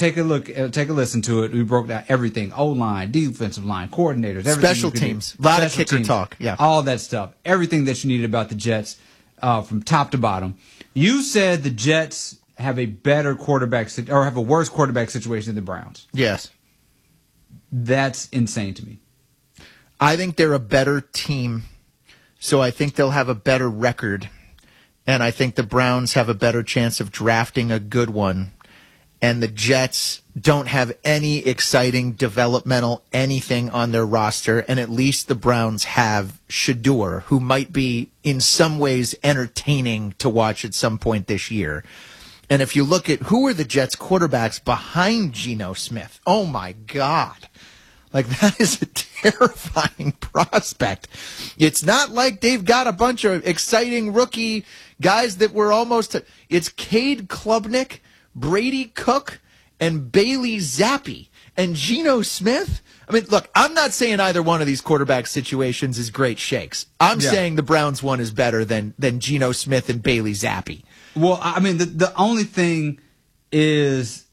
take a look, take a listen to it. We broke down everything: O-line, defensive line, coordinators, everything. Special teams, a lot of kicker talk, yeah, all that stuff, everything that you needed about the Jets from top to bottom. You said the Jets have a better quarterback or have a worse quarterback situation than the Browns. Yes, that's insane to me. I think they're a better team, so I think they'll have a better record, and I think the Browns have a better chance of drafting a good one, and the Jets don't have any exciting developmental anything on their roster, and at least the Browns have Shedeur, who might be in some ways entertaining to watch at some point this year. And if you look at who are the Jets quarterbacks behind Geno Smith, oh my God. Like, that is a terrifying prospect. It's not like they've got a bunch of exciting rookie guys that were almost... It's Cade Klubnik, Brady Cook, and Bailey Zappi. And Geno Smith? I mean, look, I'm not saying either one of these quarterback situations is great shakes. I'm saying the Browns one is better than Geno Smith and Bailey Zappi. Well, I mean, the only thing is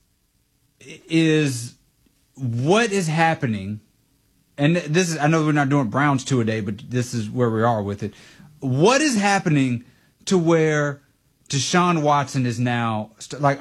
what is happening, and this is, I know we're not doing Browns 2 a day, but this is where we are with it. What is happening to where Deshaun Watson is now, like,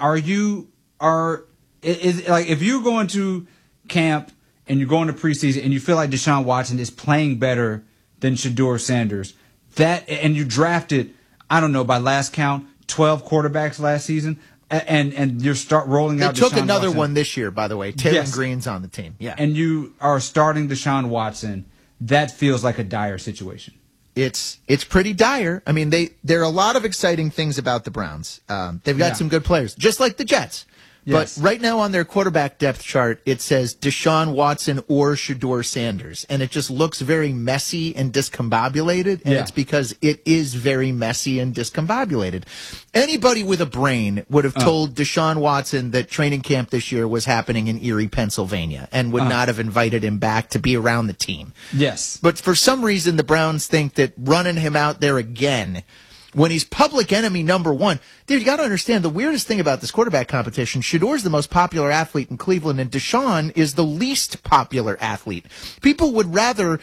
is like, if you're going to camp and you're going to preseason and you feel like Deshaun Watson is playing better than Shedeur Sanders, and you drafted, I don't know, by last count, 12 quarterbacks last season, and you start rolling out Deshaun Watson. They took another one this year, by the way. Taylor Green's on the team. Yeah. And you are starting Deshaun Watson. That feels like a dire situation. It's pretty dire. I mean, there are a lot of exciting things about the Browns. They've got some good players, just like the Jets. Yes. But right now on their quarterback depth chart, it says Deshaun Watson or Shedeur Sanders. And it just looks very messy and discombobulated. And it's because it is very messy and discombobulated. Anybody with a brain would have told Deshaun Watson that training camp this year was happening in Erie, Pennsylvania, and would not have invited him back to be around the team. Yes. But for some reason, the Browns think that running him out there again, when he's public enemy number one. Dude, you got to understand the weirdest thing about this quarterback competition. Shedeur's the most popular athlete in Cleveland, and Deshaun is the least popular athlete. People would rather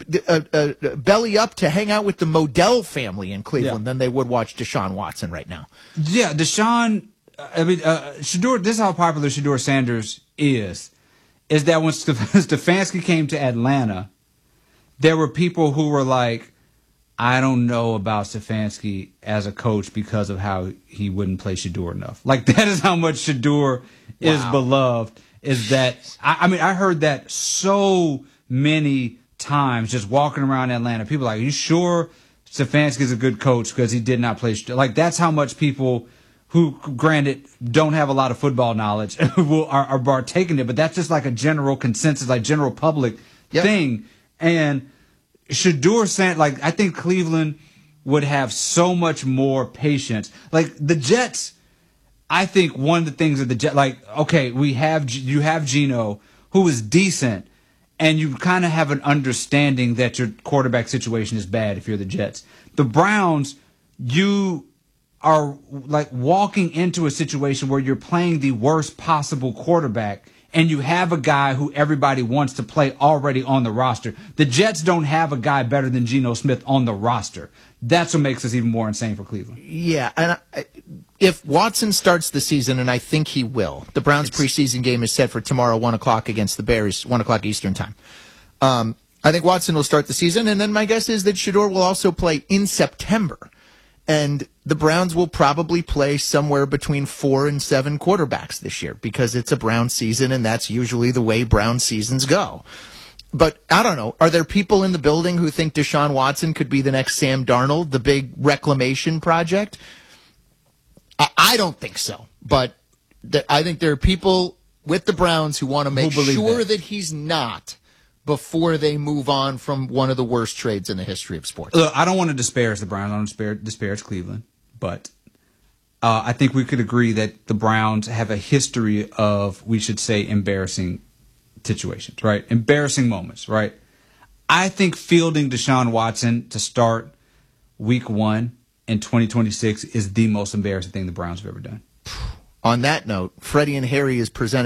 belly up to hang out with the Modell family in Cleveland than they would watch Deshaun Watson right now. Yeah, Deshaun, I mean, Shedeur, this is how popular Shedeur Sanders is that when Stefanski came to Atlanta, there were people who were like, I don't know about Stefanski as a coach because of how he wouldn't play Shedeur enough. Like, that is how much Shedeur is beloved, is that, I mean, I heard that so many times just walking around Atlanta. People are like, are you sure Stefanski is a good coach because he did not play Shedeur? Like, that's how much people who, granted, don't have a lot of football knowledge are taking it, but that's just like a general consensus, like general public thing. And Shedeur Sanders, like, I think Cleveland would have so much more patience. Like, the Jets, I think one of the things that the Jets, like, okay, you have Geno, who is decent, and you kind of have an understanding that your quarterback situation is bad if you're the Jets. The Browns, you are, like, walking into a situation where you're playing the worst possible quarterback, and you have a guy who everybody wants to play already on the roster. The Jets don't have a guy better than Geno Smith on the roster. That's what makes us even more insane for Cleveland. Yeah, and if Watson starts the season, and I think he will, the Browns' preseason game is set for tomorrow, 1 o'clock against the Bears, 1 o'clock Eastern time. I think Watson will start the season, and then my guess is that Shedeur will also play in September. And the Browns will probably play somewhere between 4 and 7 quarterbacks this year because it's a Brown season, and that's usually the way Brown seasons go. But I don't know. Are there people in the building who think Deshaun Watson could be the next Sam Darnold, the big reclamation project? I don't think so. But I think there are people with the Browns who want to make sure that he's not before they move on from one of the worst trades in the history of sports. Look, I don't want to disparage the Browns. I don't want to disparage Cleveland. But I think we could agree that the Browns have a history of, we should say, embarrassing situations, right? Embarrassing moments, right? I think fielding Deshaun Watson to start week 1 in 2026 is the most embarrassing thing the Browns have ever done. On that note, Freddie and Harry is presented